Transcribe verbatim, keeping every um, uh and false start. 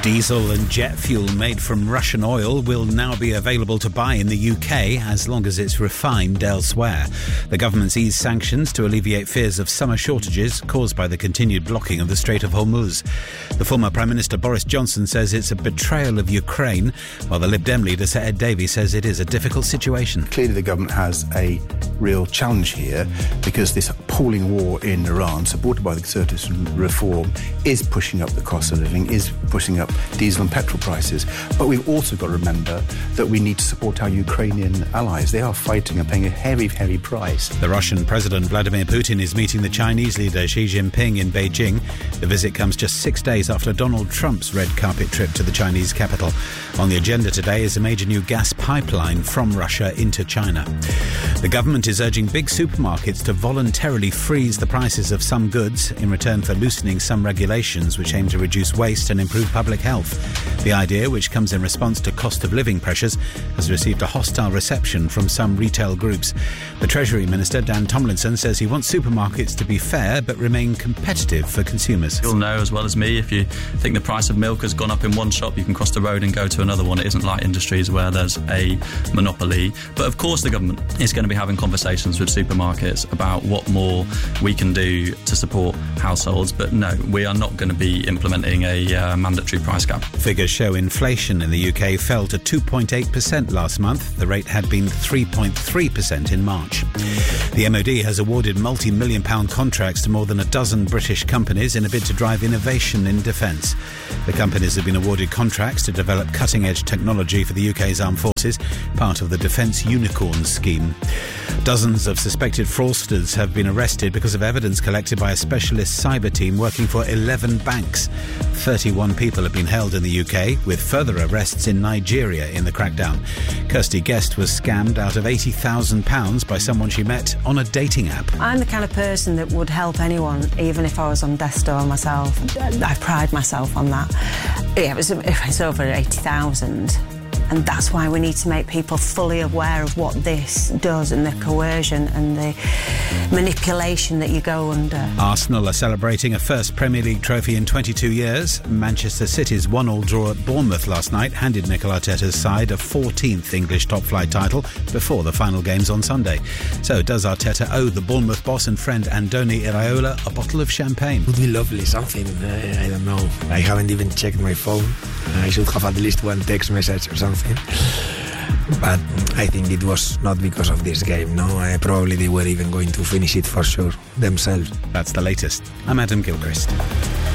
Diesel and jet fuel made from Russian oil will now be available to buy in the U K as long as it's refined elsewhere. The government's eased sanctions to alleviate fears of summer shortages caused by the continued blocking of the Strait of Hormuz. The former Prime Minister Boris Johnson says it's a betrayal of Ukraine, while the Lib Dem leader Sir Ed Davey says it is a difficult situation. Clearly the government has a real challenge here because this appalling war in Iran, supported by the Conservatives and Reform, is pushing up the cost of living, is pushing up diesel and petrol prices. But we've also got to remember that we need to support our Ukrainian allies. They are fighting and paying a heavy, heavy price. The Russian President Vladimir Putin is meeting the Chinese leader Xi Jinping in Beijing. The visit comes just six days after Donald Trump's red carpet trip to the Chinese capital. On the agenda today is a major new gas pipeline from Russia into China. The government is urging big supermarkets to voluntarily freeze the prices of some goods in return for loosening some regulations which aim to reduce waste and improve public health. The idea, which comes in response to cost of living pressures, has received a hostile reception from some retail groups. The Treasury Minister, Dan Tomlinson, says he wants supermarkets to be fair but remain competitive for consumers. You'll know as well as me, if you think the price of milk has gone up in one shop, you can cross the road and go to another one. It isn't like industries where there's a monopoly. But of course the government is going to be having conversations with supermarkets about what more we can do to support households. But no, we are not going to be implementing a uh, mandatory price cap. Figures show inflation in the U K fell to two point eight percent last month. The rate had been three point three percent in March. The M O D has awarded multi-million pound contracts to more than a dozen British companies in a bid to drive innovation in defence. The companies have been awarded contracts to develop cutting-edge technology for the U K's armed forces, part of the Defence Unicorn scheme. Dozens of suspected fraudsters have been arrested because of evidence collected by a specialist cyber team working for eleven banks. thirty-one people have been held in the U K, with further arrests in Nigeria in the crackdown. Kirsty Guest was scammed out of eighty thousand pounds by someone she met on a dating app. I'm the kind of person that would help anyone, even if I was on death's door myself. I pride myself on that. Yeah, it was, it was over eighty thousand. And that's why we need to make people fully aware of what this does and the coercion and the manipulation that you go under. Arsenal are celebrating a first Premier League trophy in twenty-two years. Manchester City's one-all draw at Bournemouth last night handed Mikel Arteta's side a fourteenth English top-flight title before the final games on Sunday. So does Arteta owe the Bournemouth boss and friend Andoni Iraola a bottle of champagne? It would be lovely, something, uh, I don't know. I haven't even checked my phone. I should have at least one text message or something. But I think it was not because of this game, no. I, probably they were even going to finish it for sure themselves. That's the latest. I'm Adam Gilchrist.